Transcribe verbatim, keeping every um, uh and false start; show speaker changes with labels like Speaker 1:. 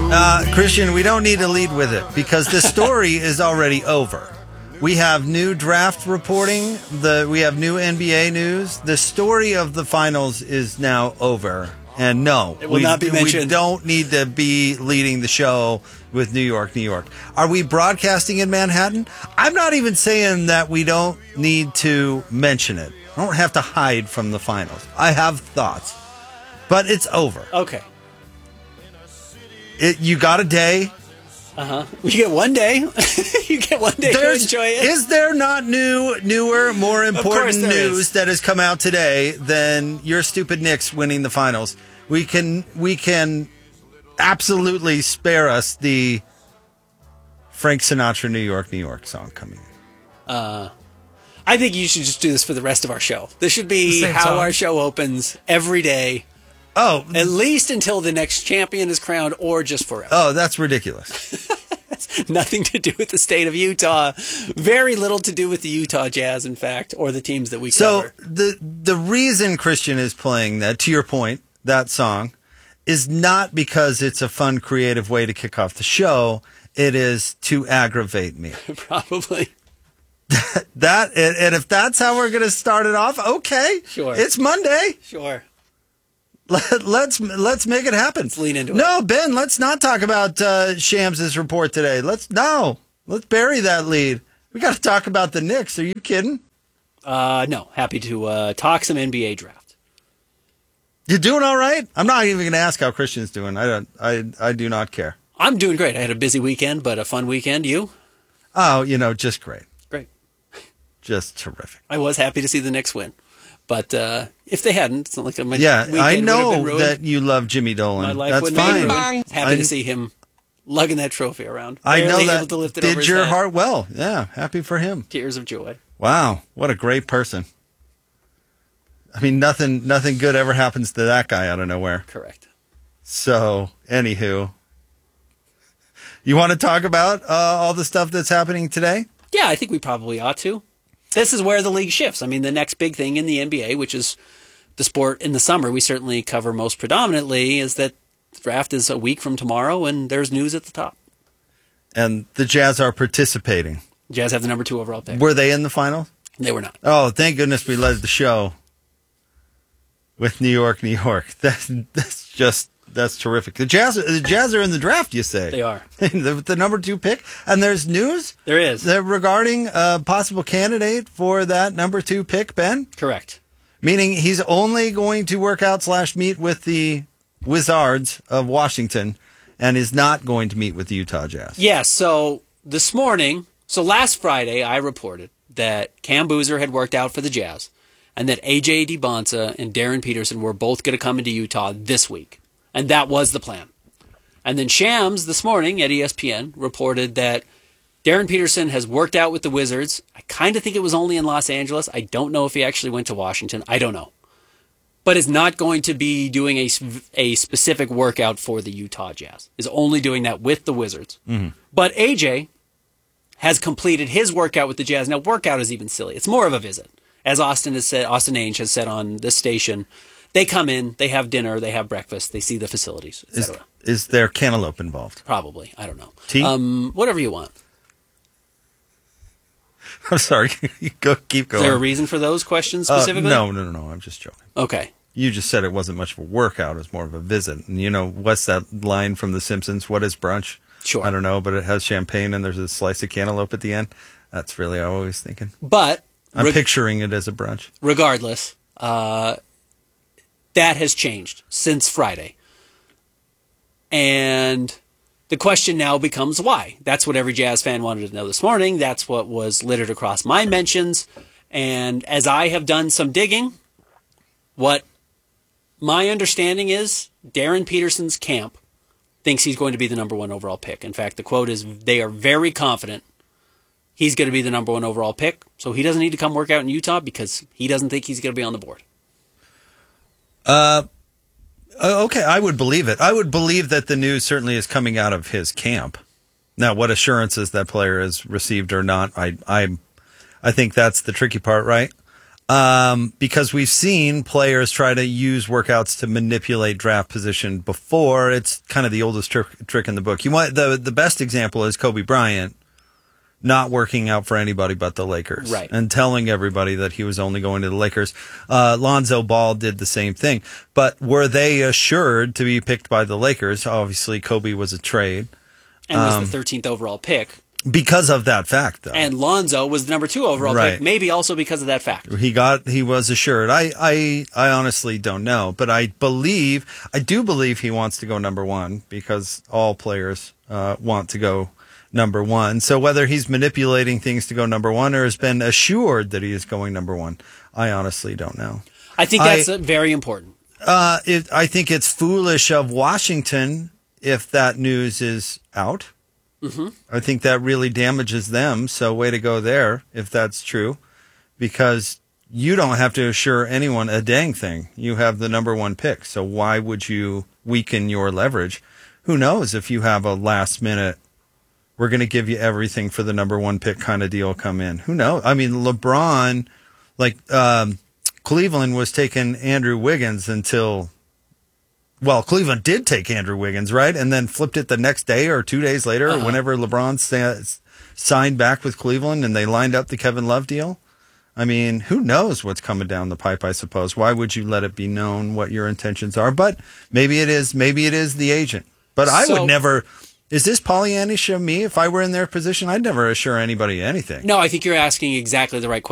Speaker 1: Uh, Christian, we don't need to lead with it because the story is already over. We have new draft reporting. The we have new N B A news. The story of the finals is now over. And no,
Speaker 2: it will
Speaker 1: we,
Speaker 2: not be mentioned.
Speaker 1: We don't need to be leading the show with New York, New York. Are we broadcasting in Manhattan? I'm not even saying that we don't need to mention it. I don't have to hide from the finals. I have thoughts, but it's over.
Speaker 2: Okay.
Speaker 1: It, you got a day.
Speaker 2: Uh-huh. You get one day. You get one day
Speaker 1: There's,
Speaker 2: to enjoy it.
Speaker 1: Is there not new, newer, more important news
Speaker 2: is.
Speaker 1: that has come out today than your stupid Knicks winning the finals? We can we can absolutely spare us the Frank Sinatra New York, New York song coming in.
Speaker 2: Uh, I think you should just do this for the rest of our show. This should be how
Speaker 3: song.
Speaker 2: our show opens every day.
Speaker 1: Oh,
Speaker 2: at least until the next champion is crowned, or just forever.
Speaker 1: Oh, that's ridiculous.
Speaker 2: That's nothing to do with the state of Utah. Very little to do with the Utah Jazz, in fact, or the teams that we
Speaker 1: so
Speaker 2: cover.
Speaker 1: So the the reason Christian is playing that, to your point, that song, is not because it's a fun, creative way to kick off the show. It is to aggravate me.
Speaker 2: Probably.
Speaker 1: that and, and if that's how we're going to start it off, okay.
Speaker 2: Sure.
Speaker 1: It's Monday.
Speaker 2: Sure.
Speaker 1: Let, let's let's make it happen.
Speaker 2: Let's lean into
Speaker 1: no,
Speaker 2: it.
Speaker 1: No, Ben, let's not talk about uh, Shams' report today. Let's no. Let's bury that lead. We got to talk about the Knicks. Are you kidding?
Speaker 2: Uh, no. Happy to uh, talk some N B A draft.
Speaker 1: You doing all right? I'm not even going to ask how Christian's doing. I don't. I I do not care.
Speaker 2: I'm doing great. I had a busy weekend, but a fun weekend. You?
Speaker 1: Oh, you know, just great.
Speaker 2: Great.
Speaker 1: Just terrific.
Speaker 2: I was happy to see the Knicks win. But uh, if they hadn't, it's not like my
Speaker 1: yeah,
Speaker 2: weekend
Speaker 1: I
Speaker 2: would
Speaker 1: know
Speaker 2: have been ruined.
Speaker 1: that you love Jimmy Dolan.
Speaker 2: My life
Speaker 1: That's
Speaker 2: wouldn't
Speaker 1: fine.
Speaker 2: be ruined. Happy
Speaker 1: I,
Speaker 2: to see him lugging that trophy around.
Speaker 1: I know
Speaker 2: Barely
Speaker 1: that
Speaker 2: able to lift it
Speaker 1: did
Speaker 2: over his
Speaker 1: your
Speaker 2: head.
Speaker 1: heart well. Yeah, happy for him.
Speaker 2: Tears of joy.
Speaker 1: Wow, what a great person. I mean, nothing, nothing good ever happens to that guy out of nowhere.
Speaker 2: Correct.
Speaker 1: So, anywho, you want to talk about uh, all the stuff that's happening today?
Speaker 2: Yeah, I think we probably ought to. This is where the league shifts. I mean, the next big thing in the N B A, which is the sport in the summer we certainly cover most predominantly, is that the draft is a week from tomorrow, and there's news at the top.
Speaker 1: And the Jazz are participating.
Speaker 2: Jazz have the number two overall pick.
Speaker 1: Were they in the final?
Speaker 2: They were not.
Speaker 1: Oh, thank goodness we led the show with New York, New York. That's that's just that's terrific. The Jazz, the Jazz are in the draft. You say
Speaker 2: they are
Speaker 1: the, the number two pick, and there's news.
Speaker 2: There is
Speaker 1: that regarding a possible candidate for that number two pick. Ben,
Speaker 2: correct.
Speaker 1: Meaning he's only going to work out slash meet with the Wizards of Washington, and is not going to meet with the Utah Jazz.
Speaker 2: Yes. Yeah, so this morning, so last Friday, I reported that Cam Boozer had worked out for the Jazz, and that A J DiBonsa and Darren Peterson were both going to come into Utah this week. And that was the plan. And then Shams this morning at E S P N reported that Darren Peterson has worked out with the Wizards. I kind of think it was only in Los Angeles. I don't know if he actually went to Washington. I don't know. But is not going to be doing a, a specific workout for the Utah Jazz. Is only doing that with the Wizards.
Speaker 1: Mm-hmm.
Speaker 2: But A J has completed his workout with the Jazz. Now, workout is even silly. It's more of a visit. As Austin has said, Austin Ainge has said on this station, they come in, they have dinner, they have breakfast, they see the facilities, et cetera.
Speaker 1: Is, is there cantaloupe involved?
Speaker 2: Probably. I don't know.
Speaker 1: Tea?
Speaker 2: Um, whatever you want.
Speaker 1: I'm sorry. Go, keep going.
Speaker 2: Is there a reason for those questions specifically?
Speaker 1: Uh, no, no, no, no. I'm just joking.
Speaker 2: Okay.
Speaker 1: You just said it wasn't much of a workout. It was more of a visit. And you know, what's that line from The Simpsons? What is brunch?
Speaker 2: Sure.
Speaker 1: I don't know, but it has champagne and there's a slice of cantaloupe at the end. That's really what I was thinking.
Speaker 2: But
Speaker 1: I'm
Speaker 2: reg-
Speaker 1: picturing it as a brunch.
Speaker 2: Regardless, uh, that has changed since Friday. And the question now becomes why. That's what every Jazz fan wanted to know this morning. That's what was littered across my mentions. And as I have done some digging, what my understanding is Darren Peterson's camp thinks he's going to be the number one overall pick. In fact, the quote is they are very confident he's going to be the number one overall pick. So he doesn't need to come work out in Utah because he doesn't think he's going to be on the board.
Speaker 1: Uh, okay, I would believe it. I would believe that the news certainly is coming out of his camp. Now, what assurances that player has received or not, I, I, I think that's the tricky part, right? Um, because we've seen players try to use workouts to manipulate draft position before. It's kind of the oldest trick, trick in the book. You want the the best example is Kobe Bryant not working out for anybody but the Lakers,
Speaker 2: right,
Speaker 1: and telling everybody that he was only going to the Lakers. Uh, Lonzo Ball did the same thing, but were they assured to be picked by the Lakers? Obviously, Kobe was a trade
Speaker 2: and was
Speaker 1: um,
Speaker 2: the thirteenth overall pick.
Speaker 1: Because of that fact, though.
Speaker 2: And Lonzo was the number two overall
Speaker 1: Right.
Speaker 2: pick, maybe also because of that fact.
Speaker 1: He got, he was assured. I, I, I honestly don't know, but I believe, I do believe he wants to go number one because all players uh, want to go number one. So whether he's manipulating things to go number one or has been assured that he is going number one, I honestly don't know.
Speaker 2: I think that's I, very important.
Speaker 1: Uh, it, I think it's foolish of Washington if that news is out.
Speaker 2: Mm-hmm.
Speaker 1: I think that really damages them. So way to go there if that's true, because you don't have to assure anyone a dang thing. You have the number one pick. So why would you weaken your leverage? Who knows if you have a last minute, we're going to give you everything for the number one pick kind of deal come in. Who knows? I mean, LeBron, like um, Cleveland was taking Andrew Wiggins until... Well, Cleveland did take Andrew Wiggins, right? And then flipped it the next day or two days later,
Speaker 2: uh-huh.
Speaker 1: whenever LeBron sa- signed back with Cleveland and they lined up the Kevin Love deal. I mean, who knows what's coming down the pipe, I suppose. Why would you let it be known what your intentions are? But maybe it is, maybe it is the agent. But I
Speaker 2: so,
Speaker 1: would never, is this Pollyannish of me? If I were in their position, I'd never assure anybody anything.
Speaker 2: No, I think you're asking exactly the right question.